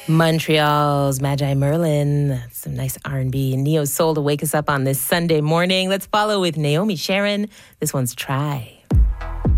Montreal's Magi Merlin. That's some nice R&B and neo soul to wake us up on this Sunday morning. Let's follow with Naomi Sharon. This one's Try.